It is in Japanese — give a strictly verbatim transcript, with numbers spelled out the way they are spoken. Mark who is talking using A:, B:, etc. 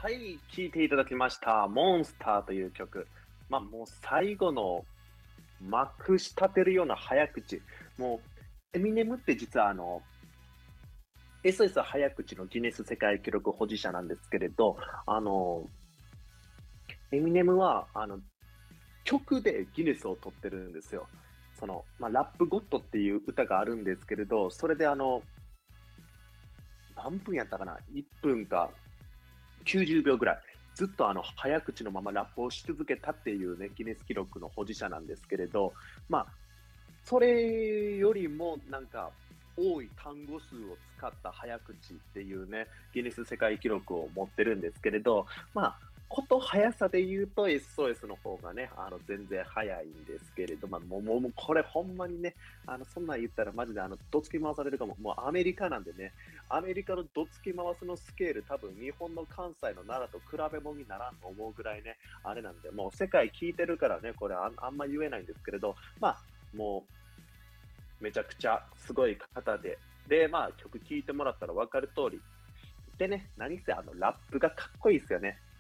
A: はい、聴いていただきました。モンスターという曲。まあ、もう最後のまくし立てるような早口。もう、エミネムって実はあの、エスエス 早口のギネス世界記録保持者なんですけれど、あの、エミネムは、あの、曲でギネスを取ってるんですよ。その、まあ、ラップゴッドっていう歌があるんですけれど、それであの、何分やったかな？ いち 分かきゅうじゅうびょうぐらい。ずっとあの、早口のままラップをし続けたっていうね、ギネス記録の保持者なんですけれど、まあ、それよりもなんか、多い単語数を使った早口っていうね、ギネス世界記録を持ってるんですけれど、まあ、こと速さで言うと エスオーエス の方がね、あの、全然速いんですけれど、まあ、もう、もう、もうこれほんまにね、あの、そんなん言ったらマジであの、どつき回されるかも。もうアメリカなんでね、アメリカのどつき回すのスケール多分日本の関西の奈良と比べ物にならんと思うぐらいね、あれなんで、もう世界聞いてるからね、これあんあんま言えないんですけれど、まあ、もう、めちゃくちゃすごい方で、で、まあ、曲聴いてもらったら分かる通り。でね、何せあの、ラップがかっこいいですよね。